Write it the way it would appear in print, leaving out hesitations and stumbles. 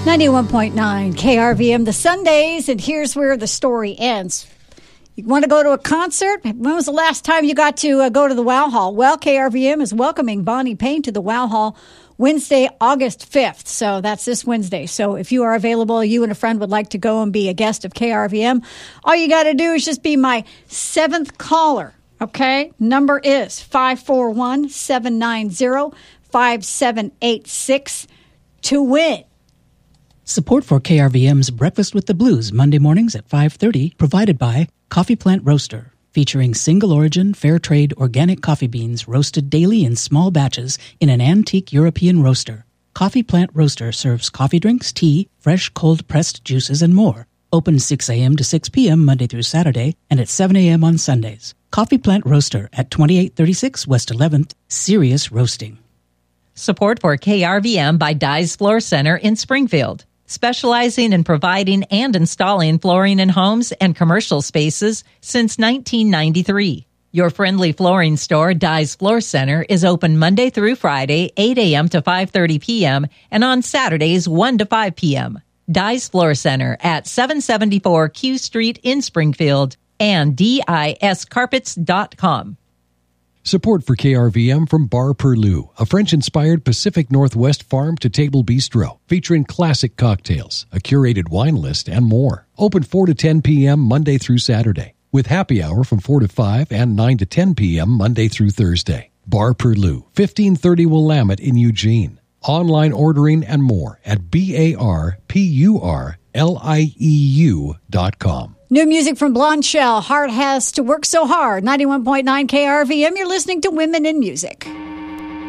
91.9 KRVM, the Sundays, and here's where the story ends. You want to go to a concert? When was the last time you got to go to the Wow Hall? Well, KRVM is welcoming Bonnie Payne to the Wow Hall Wednesday, August 5th. So that's this Wednesday. So if you are available, you and a friend would like to go and be a guest of KRVM, all you got to do is just be my 7th caller, okay? Number is 541-790-5786 to win. Support for KRVM's Breakfast with the Blues Monday mornings at 5:30, provided by Coffee Plant Roaster, featuring single-origin, fair-trade organic coffee beans roasted daily in small batches in an antique European roaster. Coffee Plant Roaster serves coffee drinks, tea, fresh cold-pressed juices, and more. Open 6 a.m. to 6 p.m. Monday through Saturday and at 7 a.m. on Sundays. Coffee Plant Roaster at 2836 West 11th, Serious Roasting. Support for KRVM by Dye's Floor Center in Springfield, specializing in providing and installing flooring in homes and commercial spaces since 1993. Your friendly flooring store, Dye's Floor Center, is open Monday through Friday, 8 a.m. to 5:30 p.m., and on Saturdays, 1 to 5 p.m. Dye's Floor Center at 774 Q Street in Springfield and discarpets.com. Support for KRVM from Bar Perlou, a French-inspired Pacific Northwest farm-to-table bistro featuring classic cocktails, a curated wine list, and more. Open 4 to 10 p.m. Monday through Saturday, with happy hour from 4 to 5 and 9 to 10 p.m. Monday through Thursday. Bar Perlou, 1530 Willamette in Eugene. Online ordering and more at BARPURLIEU.com. New music from Blonde Shell, Heart Has to Work So Hard, 91.9 KRVM. You're listening to Women in Music.